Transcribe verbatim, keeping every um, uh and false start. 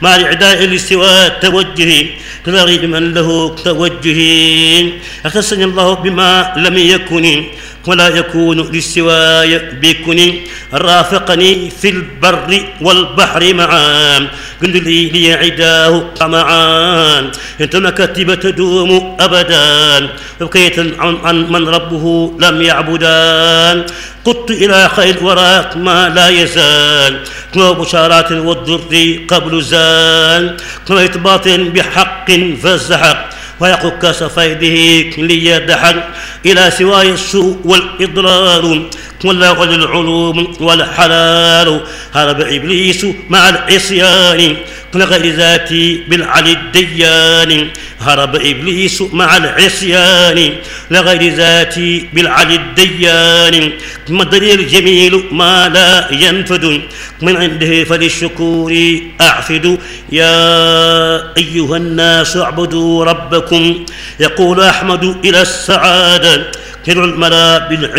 مع الإعداء لاستواء التوجه ترغيب من له توجه. أخصني الله بما لم يكن ولا يكون لاستواء بكن، رافقني في البر والبحر معا، قل لي لي عداه طمعا، انت مكاتب تدوم ابدا، بقيت عن من ربه لم يعبدان، قدت الى خير وراك ما لا يزال، كما بشارات والضر قبل زال، كما باطن بحق فالزحق، ويقول كاس فيده ليدحق، إلى سواي السوء والإضرار، ولا العلوم والحلال، هرب إبليس مع العصيان، لغير ذاتي بالعلي الديان، هرب إبليس مع العصيان، لغير ذاتي بالعلي الديان، مدري الجميل ما لا ينفد، من عنده فللشكور أعفد. يا أيها الناس اعبدوا ربكم، يقول أحمد إلى السعادة، كل الملا بالعلم